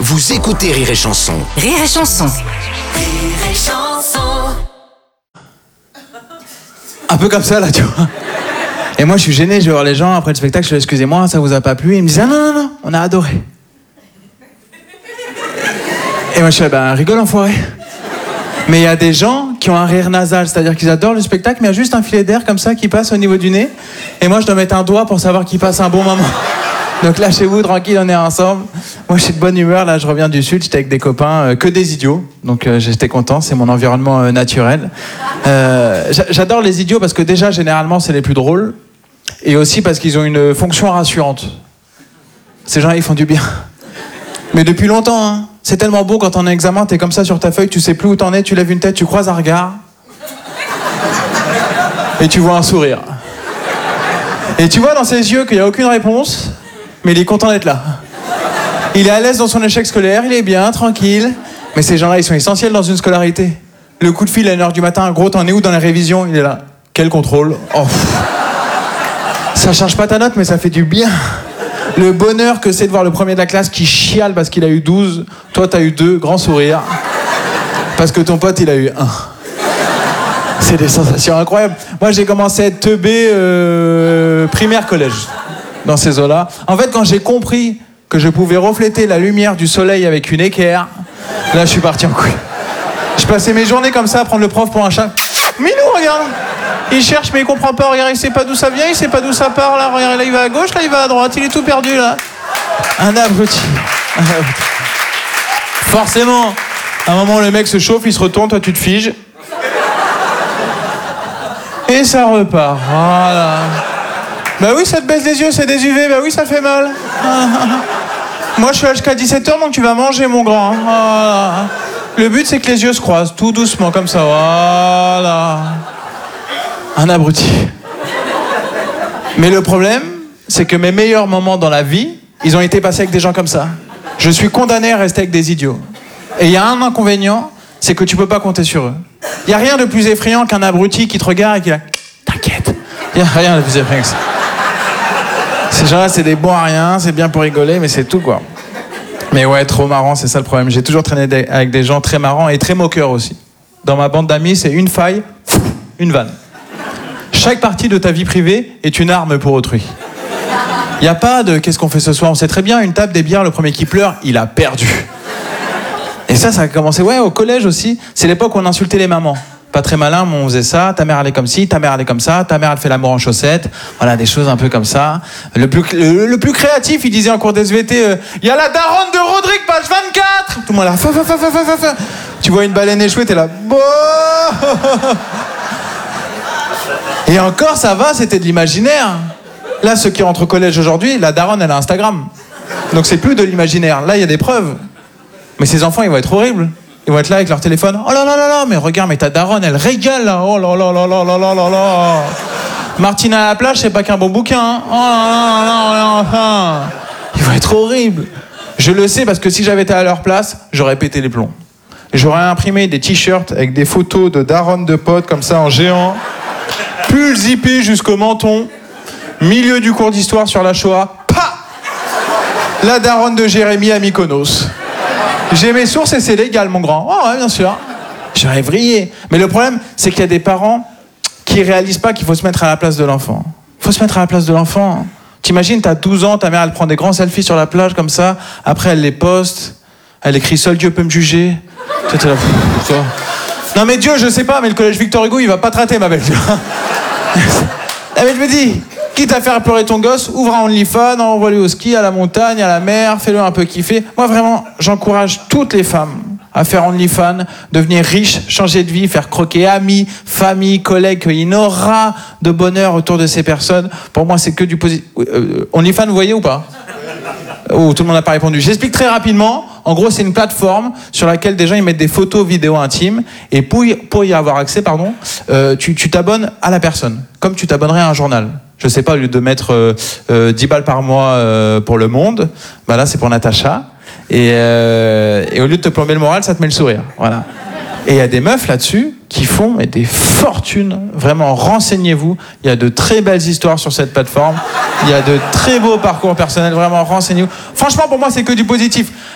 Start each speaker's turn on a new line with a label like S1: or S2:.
S1: Vous écoutez Rire et Chanson.
S2: Rire et Chanson.
S3: Rire et Chanson.
S4: Un peu comme ça, là, tu vois. Et moi, je suis gêné, je vais voir les gens après le spectacle, je dis excusez-moi, ça vous a pas plu? Ils me disent ah non, on a adoré. Et moi, je fais rigole, enfoiré. Mais il y a des gens qui ont un rire nasal, c'est-à-dire qu'ils adorent le spectacle, mais il y a juste un filet d'air comme ça qui passe au niveau du nez. Et moi, je dois mettre un doigt pour savoir qu'ils passent un bon moment. Donc lâchez-vous, tranquille, on est ensemble. Moi, je suis de bonne humeur, là, je reviens du Sud, j'étais avec des copains, que des idiots. Donc j'étais content, c'est mon environnement naturel. J'adore les idiots parce que déjà, généralement, c'est les plus drôles. Et aussi parce qu'ils ont une fonction rassurante. Ces gens-là, ils font du bien. Mais depuis longtemps, hein. C'est tellement beau quand on est en examen, t'es comme ça sur ta feuille, tu sais plus où t'en es, tu lèves une tête, tu croises un regard. Et tu vois un sourire. Et tu vois dans ses yeux qu'il n'y a aucune réponse, mais il est content d'être là. Il est à l'aise dans son échec scolaire, il est bien, tranquille. Mais ces gens-là, ils sont essentiels dans une scolarité. Le coup de fil à 1h du matin, gros, t'en es où dans les révisions? Il est là. Quel contrôle? Oh. Ça change pas ta note, mais ça fait du bien. Le bonheur que c'est de voir le premier de la classe qui chiale parce qu'il a eu 12. Toi, t'as eu 2, grand sourire. Parce que ton pote, il a eu 1. C'est des sensations incroyables. Moi, j'ai commencé à être teubé primaire, collège. Dans ces eaux-là. En fait, quand j'ai compris que je pouvais refléter la lumière du soleil avec une équerre, là, je suis parti en couille. Je passais mes journées comme ça à prendre le prof pour un chat. Minou, regarde! Il cherche mais il comprend pas, regarde, il sait pas d'où ça vient, il sait pas d'où ça part, là, regarde, là il va à gauche, là il va à droite, il est tout perdu, là. Un abruti. Forcément, à un moment le mec se chauffe, il se retourne, toi tu te figes. Et ça repart, voilà. Bah oui, ça te baisse les yeux, c'est des UV, bah oui, ça fait mal. Moi je suis là jusqu'à 17h, donc tu vas manger mon grand. Voilà. Le but c'est que les yeux se croisent, tout doucement, comme ça, voilà. Un abruti. Mais le problème, c'est que mes meilleurs moments dans la vie, ils ont été passés avec des gens comme ça. Je suis condamné à rester avec des idiots. Et il y a un inconvénient, c'est que tu peux pas compter sur eux. Il y a rien de plus effrayant qu'un abruti qui te regarde et qui a t'inquiète. Il y a rien de plus effrayant que ça. Ces gens-là, c'est des bons à rien, c'est bien pour rigoler, mais c'est tout, quoi. Mais ouais, trop marrant, c'est ça le problème. J'ai toujours traîné avec des gens très marrants et très moqueurs aussi. Dans ma bande d'amis, c'est une faille, une vanne. Chaque partie de ta vie privée est une arme pour autrui. Il n'y a pas de « qu'est-ce qu'on fait ce soir ?» On sait très bien, une table, des bières, le premier qui pleure, il a perdu. Et ça a commencé, au collège aussi. C'est l'époque où on insultait les mamans. Pas très malin, mais on faisait ça. Ta mère, elle est comme ci, ta mère, elle est comme ça. Ta mère, elle fait l'amour en chaussettes. Voilà, des choses un peu comme ça. Le plus créatif, il disait en cours d'SVT, il y a la daronne de Rodrigue, page 24. Tout le monde là, fa. Tu vois une baleine échouée, t'es là, bon. Et encore, ça va, c'était de l'imaginaire. Là, ceux qui rentrent au collège aujourd'hui, la daronne, elle a Instagram. Donc c'est plus de l'imaginaire. Là, il y a des preuves. Mais ces enfants, ils vont être horribles. Ils vont être là avec leur téléphone. Oh là là là là, mais regarde, mais ta daronne, elle régale là. Oh là là là là là là là là. Martine à la plage, c'est pas qu'un bon bouquin. Hein. Oh là là là là là. Ils vont être horribles. Je le sais parce que si j'avais été à leur place, j'aurais pété les plombs. J'aurais imprimé des t-shirts avec des photos de daronnes de potes comme ça en géant. Pull zippé jusqu'au menton. Milieu du cours d'histoire sur la Shoah. Pa! La daronne de Jérémy à Mykonos. J'ai mes sources et c'est légal, mon grand. Oh, ouais, bien sûr. J'aurais vrillé. Mais le problème, c'est qu'il y a des parents qui réalisent pas qu'il faut se mettre à la place de l'enfant. Il faut se mettre à la place de l'enfant. T'imagines, t'as 12 ans, ta mère, elle prend des grands selfies sur la plage comme ça. Après, elle les poste. Elle écrit « Seul Dieu peut me juger ». Là, non mais Dieu, je sais pas, mais le collège Victor Hugo, il va pas te rater, ma belle. Ah, mais je me dis, quitte à faire pleurer ton gosse, ouvre un OnlyFans, envoie-le au ski, à la montagne, à la mer, fais-le un peu kiffer. Moi, vraiment, j'encourage toutes les femmes à faire OnlyFans, devenir riche, changer de vie, faire croquer amis, famille, collègues, qu'il y aura de bonheur autour de ces personnes. Pour moi, c'est que du positif. OnlyFans, vous voyez ou pas? Oh, tout le monde n'a pas répondu. J'explique très rapidement. En gros, c'est une plateforme sur laquelle des gens ils mettent des photos, vidéos intimes. Et pour y avoir accès, tu t'abonnes à la personne, comme tu t'abonnerais à un journal. Je sais pas, au lieu de mettre 10 balles par mois pour Le Monde, bah là, c'est pour Natacha. Et au lieu de te plomber le moral, ça te met le sourire. Voilà. Et il y a des meufs là-dessus qui font des fortunes. Vraiment, renseignez-vous. Il y a de très belles histoires sur cette plateforme. Il y a de très beaux parcours personnels. Vraiment, renseignez-vous. Franchement, pour moi, c'est que du positif.